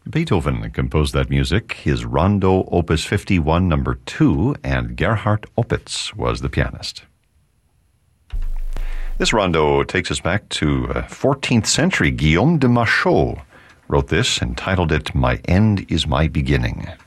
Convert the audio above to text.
Beethoven composed that music, his Rondo Opus 51 No. 2, and Gerhard Opitz was the pianist. This rondo takes us back to 14th century. Guillaume de Machaut wrote this and titled it My End is My Beginning.